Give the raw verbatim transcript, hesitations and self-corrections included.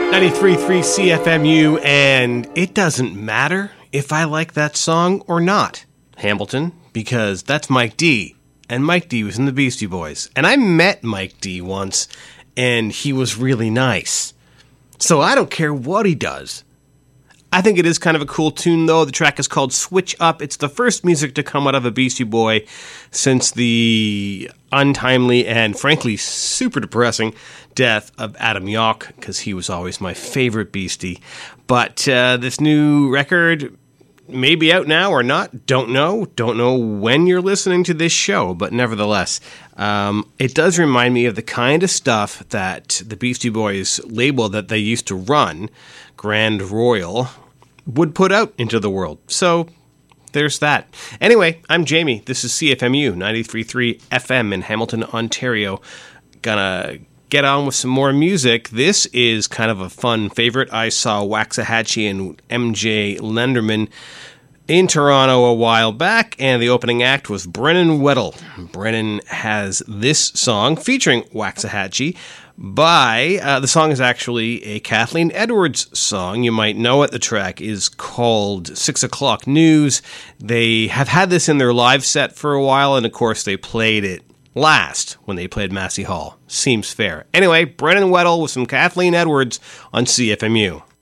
ninety-three point three C F M U, and it doesn't matter if I like that song or not, Hamilton, because that's Mike D, and Mike D was in the Beastie Boys, and I met Mike D once, and he was really nice, so I don't care what he does. I think it is kind of a cool tune, though. The track is called Switch Up. It's the first music to come out of a Beastie Boy since the untimely and, frankly, super depressing death of Adam Yauch, because he was always my favorite Beastie. But uh, this new record may be out now or not. Don't know. Don't know when you're listening to this show, but nevertheless, um, it does remind me of the kind of stuff that the Beastie Boys label that they used to run, Grand Royal, would put out into the world. So there's that. Anyway, I'm Jamie. This is C F M U ninety-three point three F M in Hamilton, Ontario. Gonna get on with some more music. This is kind of a fun favorite. I saw Waxahachie and M J Lenderman in Toronto a while back, and the opening act was Brennan Weddle. Brennan has this song featuring Waxahachie by, uh, the song is actually a Kathleen Edwards song. You might know it. The track is called Six O'Clock News. They have had this in their live set for a while, and of course they played it last when they played Massey Hall. Seems fair. Anyway, Brennan Weddle with some Kathleen Edwards on C F M U.